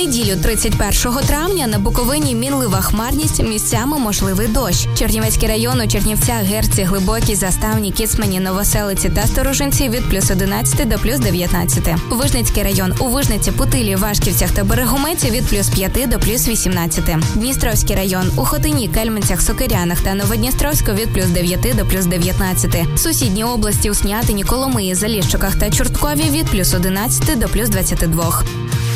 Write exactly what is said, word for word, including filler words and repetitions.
неділю тридцять першого травня на Буковині мінлива хмарність, місцями можливий дощ. Чернівецький район у Чернівцях, Герці, Глибокій, Заставні, Кіцмані, Новоселиці та Сторожинці від плюс одинадцяти до плюс дев'ятнадцяти. Вижницький район у Вижниці, Путилі, Вашківцях та Берегометі від плюс п'яти до плюс вісімнадцяти. Дністровський район у Хотині, Кельменцях, Сокирянах та Новодністровську від плюс дев'яти до плюс дев'ятнадцяти. Сусідні області у Снятині, Коломиї, Заліщиках та Чорткові від плюс одинадцяти до плюс двадцяти двох.